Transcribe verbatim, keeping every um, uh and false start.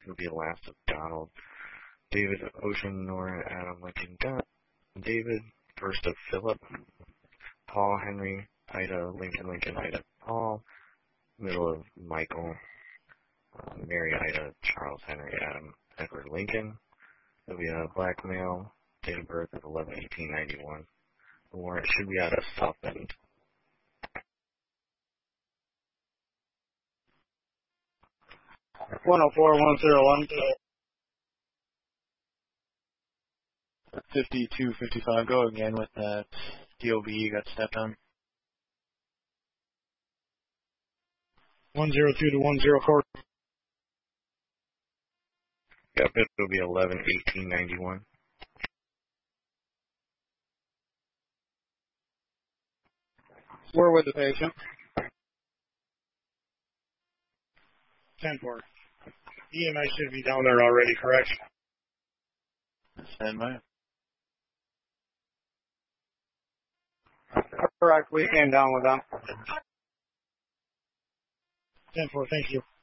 It'll be the last of Donald, David, Ocean, Nora, Adam, Lincoln, John, David, first of Philip, Paul, Henry, Ida, Lincoln, Lincoln, Ida, Paul, middle of Michael, uh, Mary, Ida, Charles, Henry, Adam, Edward, Lincoln. It'll be a black male, date of birth of eleven eighteen ninety-one. The warrant should be out of South Bend. one oh four, one oh one. fifty-two fifty-five, go again with that D O B, you got stepped on. one oh two to one oh four. Yep, it'll be eleven eighteen ninety-one. We're with the patient. ten four. E M S should be down there already, correct? Stand by. Correct, we came down with them. ten four, thank you.